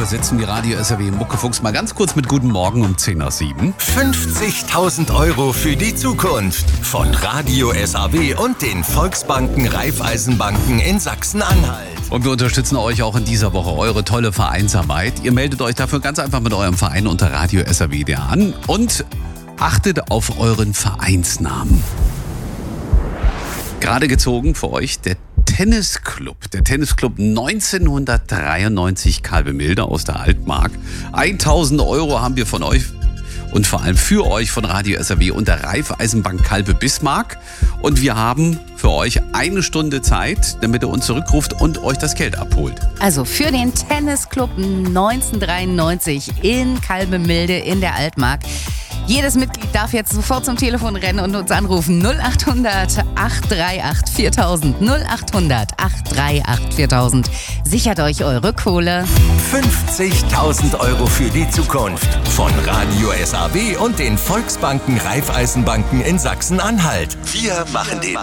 untersetzen die Radio SAW Muckefuchs mal ganz kurz mit Guten Morgen um 10 nach 7. 50.000 € für die Zukunft von Radio SAW und den Volksbanken Raiffeisenbanken in Sachsen-Anhalt. Und wir unterstützen euch auch in dieser Woche eure tolle Vereinsarbeit. Ihr meldet euch dafür ganz einfach mit eurem Verein unter Radio SAW an und achtet auf euren Vereinsnamen. Gerade gezogen für euch der Tennisclub 1993 Kalbemilde aus der Altmark. 1.000 € haben wir von euch und vor allem für euch von Radio SAW und der Raiffeisenbank Kalbe Bismarck. Und wir haben für euch 1 Stunde Zeit, damit ihr uns zurückruft und euch das Geld abholt. Also für den Tennisclub 1993 in Kalbemilde in der Altmark. Jedes Mitglied darf jetzt sofort zum Telefon rennen und uns anrufen. 0800 838 4000. 0800 838 4000. Sichert euch eure Kohle. 50.000 € für die Zukunft von Radio SAW und den Volksbanken Raiffeisenbanken in Sachsen-Anhalt. Wir machen den